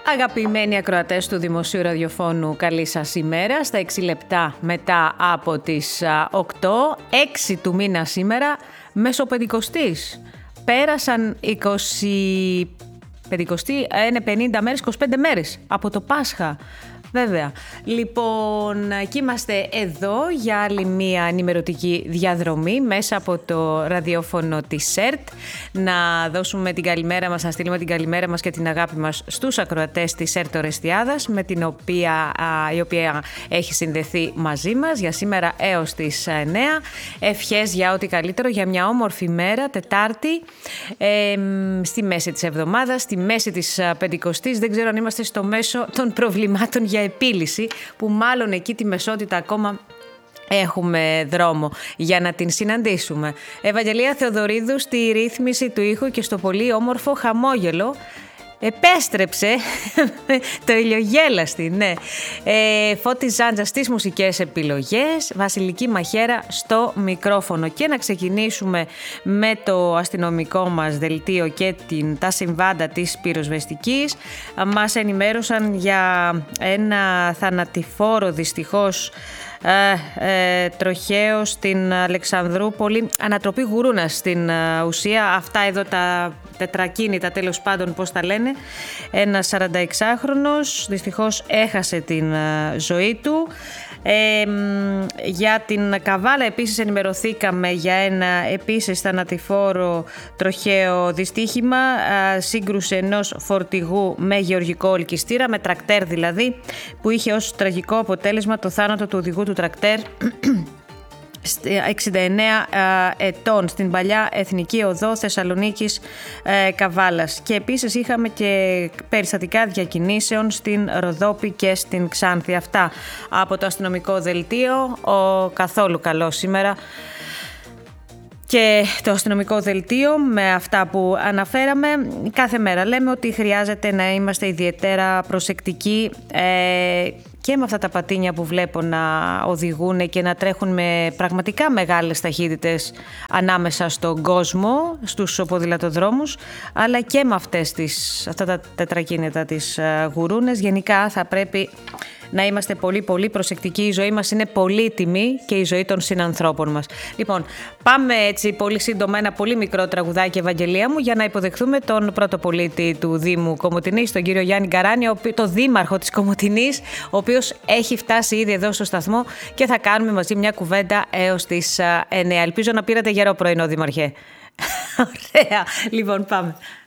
Αγαπημένοι ακροατές του Δημοσίου Ραδιοφώνου, καλή σας ημέρα. Στα 6 λεπτά μετά από τις 8, 6 του μήνα σήμερα, Μεσοπεντηκοστής. Πέρασαν 50 μέρες, 25 μέρες από το Πάσχα. Βέβαια. Λοιπόν, και είμαστε εδώ για άλλη μία ενημερωτική διαδρομή μέσα από το ραδιόφωνο της ΣΕΡΤ. Να δώσουμε την καλημέρα μας, να στείλουμε την καλημέρα μας και την αγάπη μας στους ακροατές της ΣΕΡΤ Ορεστιάδας, με την η οποία έχει συνδεθεί μαζί μας για σήμερα έως τις 9. Ευχές για ό,τι καλύτερο, για μια όμορφη μέρα, Τετάρτη, στη μέση της εβδομάδας, στη μέση της Πεντηκοστής. Δεν ξέρω αν είμαστε στο μέσο των προβλημάτων για επίλυση, που μάλλον εκεί τη μεσότητα ακόμα έχουμε δρόμο για να την συναντήσουμε. Ευαγγελία Θεοδωρίδου στη ρύθμιση του ήχου και στο πολύ όμορφο χαμόγελο. Επέστρεψε το ηλιογέλαστη, ναι. Φώτη Ζάντζα στις μουσικές επιλογές, Βασιλική Μαχέρα στο μικρόφωνο. Και να ξεκινήσουμε με το αστυνομικό μας δελτίο και τα συμβάντα της πυροσβεστικής. Μας ενημέρωσαν για ένα θανατηφόρο δυστυχώς τροχαίο στην Αλεξανδρούπολη, ανατροπή γουρούνας στην ουσία. Αυτά εδώ τα τετρακίνητα, τέλος πάντων πώς τα λένε. Ένας 46χρονος δυστυχώς έχασε την ζωή του. Για την Καβάλα επίσης ενημερωθήκαμε για ένα επίσης θανατηφόρο τροχαίο δυστύχημα, σύγκρουση ενός φορτηγού με γεωργικό ελκυστήρα, με τρακτέρ δηλαδή, που είχε ως τραγικό αποτέλεσμα το θάνατο του οδηγού του τρακτέρ, 69 ετών, στην παλιά Εθνική Οδό Θεσσαλονίκης Καβάλας. Και επίσης είχαμε και περιστατικά διακινήσεων στην Ροδόπη και στην Ξάνθη. Αυτά από το αστυνομικό δελτίο. Καθόλου καλό σήμερα και το αστυνομικό δελτίο με αυτά που αναφέραμε. Κάθε μέρα λέμε ότι χρειάζεται να είμαστε ιδιαίτερα προσεκτικοί και με αυτά τα πατίνια που βλέπω να οδηγούν και να τρέχουν με πραγματικά μεγάλες ταχύτητες ανάμεσα στον κόσμο, στους ποδηλατοδρόμους, αλλά και με αυτά τα τετρακίνητα τις γουρούνες. Γενικά θα πρέπει να είμαστε πολύ πολύ προσεκτικοί. Η ζωή μας είναι πολύτιμη και η ζωή των συνανθρώπων μας. Λοιπόν, πάμε έτσι πολύ σύντομα ένα πολύ μικρό τραγουδάκι, Ευαγγελία μου, για να υποδεχθούμε τον πρώτο πολίτη του Δήμου Κομοτηνής, τον κύριο Γιάννη Γκαράνη, το δήμαρχο της Κομοτηνής, ο οποίος έχει φτάσει ήδη εδώ στο σταθμό και θα κάνουμε μαζί μια κουβέντα έως τις 9. Ελπίζω να πήρατε γερό πρωινό, Δήμαρχε. Ωραία. Λοιπόν, πάμε.